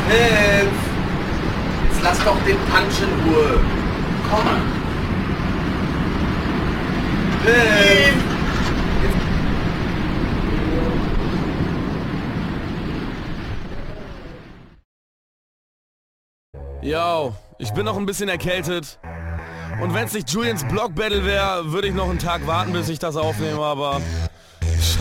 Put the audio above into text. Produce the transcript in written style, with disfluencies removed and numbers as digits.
Hilf! Jetzt lass doch den Punch in Ruhe. Komm. Hilf! Yo, ich bin noch ein bisschen erkältet. Und wenn es nicht Julians Block Battle wäre, würde ich noch einen Tag warten, bis ich das aufnehme, aber